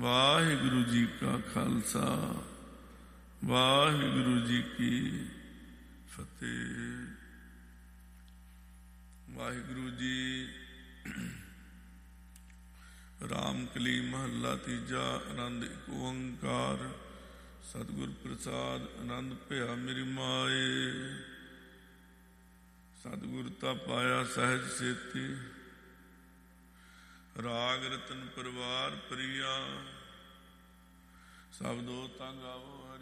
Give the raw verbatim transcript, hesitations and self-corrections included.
ਵਾਹਿਗੁਰੂ ਜੀ ਕਾ ਖਾਲਸਾ, ਵਾਹਿਗੁਰੂ ਜੀ ਕੀ ਫਤਿਹ। ਵਾਹਿਗੁਰੂ ਜੀ। ਰਾਮ ਕਲੀ ਮਹੱਲਾ ਤੀਜਾ। ਆਨੰਦ ਇੱਕ ਓੰਕਾਰ। ਸਤਿਗੁਰ ਪ੍ਰਸਾਦ ਆਨੰਦ ਭਇਆ ਮੇਰੀ ਮਾਏ। ਸਤਿਗੁਰ ਤਾਂ ਪਾਇਆ ਸਹਿਜ ਸੇਤੀ, ਰਾਗ ਰਤਨ ਪਰਿਵਾਰ ਪ੍ਰਿਆ। ਸਬਦੋ ਤਾਂ ਗਾਵੋ